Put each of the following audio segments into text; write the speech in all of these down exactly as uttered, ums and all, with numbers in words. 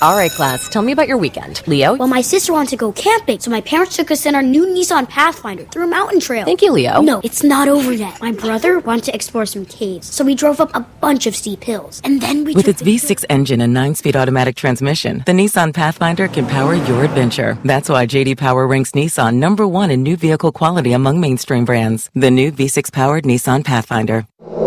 All right, class, tell me about your weekend. Leo? Well, my sister wanted to go camping, so my parents took us in our new Nissan Pathfinder through a mountain trail. Thank you, Leo. No, it's not over yet. My brother wanted to explore some caves, so we drove up a bunch of steep hills. And then we With took its the V six engine and nine-speed automatic transmission, the Nissan Pathfinder can power your adventure. That's why J D Power ranks Nissan number one in new vehicle quality among mainstream brands. The new V six-powered Nissan Pathfinder.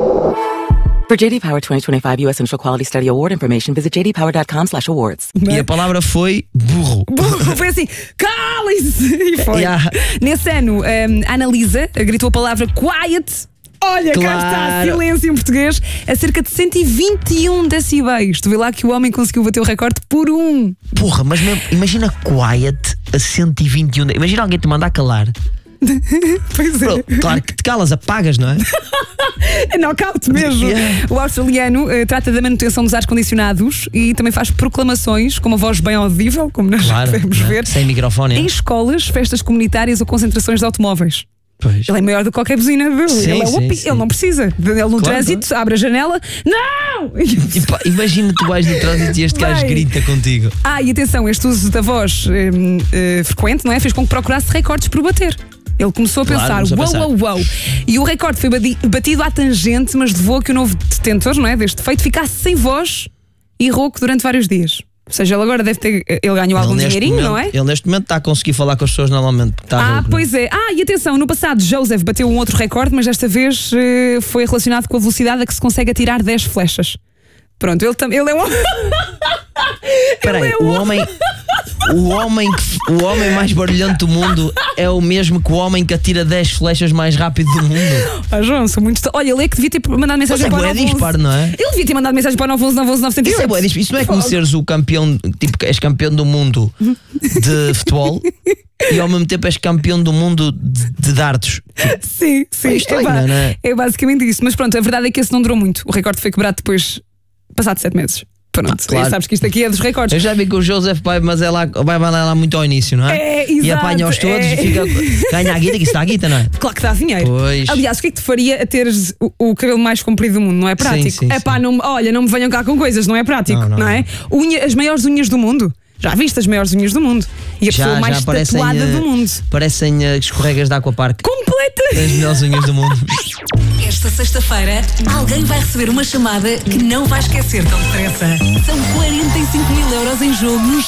For J D Power twenty twenty-five U S Initial Quality Study Award information, visit j d power dot com slash awards. E a palavra foi burro. Burro, foi assim, cale-se! E foi. Yeah. Nesse ano, um, a Analisa gritou a palavra quiet. Olha, cá está, Claro. silêncio em português, a cerca de cento e vinte e um decibéis. Tu vê lá que o homem conseguiu bater o recorde por um. Porra, mas mesmo, imagina quiet a cento e vinte e um. Imagina alguém te mandar calar. Pois é. Bro, claro que te calas, apagas, não é? É knockout mesmo. Yeah. O australiano eh, trata da manutenção dos ar-condicionados e também faz proclamações com uma voz bem audível, como nós Claro, podemos não é? ver, Sem microfone. em escolas, festas comunitárias ou concentrações de automóveis. Pois. Ele é maior do que qualquer buzina dele. Sim, ele, é sim, whoopee, sim. ele não precisa. Ele no Claro, trânsito abre a janela. Não! E pá, imagina tu vais no trânsito e este gajo Vai. grita contigo. Ah, e atenção, este uso da voz hum, eh, frequente, não é? Fez com que procurasse recordes por bater. Ele começou a Claro, pensar, começou a uau, pensar. uau, uau. E o recorde foi bati- batido à tangente, mas levou a que o novo detentor, não é, deste feito, ficasse sem voz e rouco durante vários dias. Ou seja, ele agora deve ter. Ele ganhou algum Ele neste dinheirinho, momento- não é? Ele neste momento está a conseguir falar com as pessoas normalmente. porque Está Ah, rouco, não é? pois é. Ah, e atenção, no passado Joseph bateu um outro recorde, mas desta vez eh, foi relacionado com a velocidade a que se consegue atirar dez flechas. Pronto, ele também. Ele é um. Espera aí, ele é o um- homem. O homem, que, o homem mais barulhento do mundo é o mesmo que o homem que atira dez flechas mais rápido do mundo. Ah, João, sou muito. Olha, ele é que devia ter mandado Mas mensagem é para o bué nove um um. disparo, não é? Ele devia ter mandado mensagem para o nove um um nove um um nove sete Isso, é oito. bué disparo. Isso não é como seres o campeão, tipo, és campeão do mundo de futebol e ao mesmo tempo és campeão do mundo de, de dardos. Sim, sim. É estranho, ba- não é? é basicamente isso. Mas pronto, a verdade é que esse não durou muito. O recorde foi quebrado depois, passado sete meses. Pronto, Ah, claro. e sabes que isto aqui é dos recordes. Eu já vi que o Joseph vai, mas é lá, vai mandar lá muito ao início, não é? É, E exato, apanha-os todos é. e fica, ganha a guita, que isso dá a guita, não é? Claro que dá dinheiro. Pois. Aliás, o que é que te faria a teres o, o cabelo mais comprido do mundo? Não é prático? sim, É pá, não, olha, não me venham cá com coisas, não é prático, não, Não, não, é? Unha, as maiores unhas do mundo. Já viste as maiores unhas do mundo? E a Já, pessoa mais já parecem, tatuada eh, do mundo. Parecem eh, escorregas de aquapark. Completa! As melhores unhas do mundo. Esta sexta-feira, alguém vai receber uma chamada que não vai esquecer tão depressa. São quarenta e cinco mil euros em jogo no